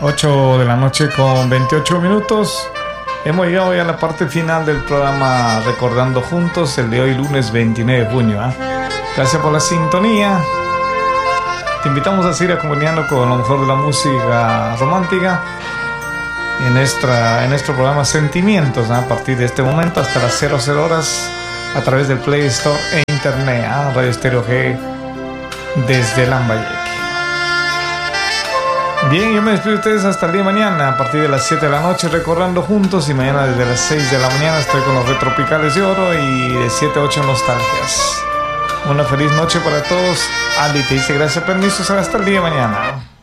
8 de la noche con 28 minutos. Hemos llegado ya a la parte final del programa Recordando Juntos, el de hoy lunes 29 de junio. Gracias por la sintonía. Te invitamos a seguir acompañando con lo mejor de la música romántica en nuestro programa Sentimientos, a partir de este momento hasta las 00 horas a través del Play Store e Internet, Radio Estéreo G desde Lambayeque. Bien, yo me despido de ustedes hasta el día de mañana a partir de las 7 de la noche Recordando Juntos, y mañana desde las 6 de la mañana estoy con los Retropicales de Oro y de 7 a 8 Nostalgias. Una feliz noche para todos. Ali te dice gracias, permiso, será hasta el día de mañana.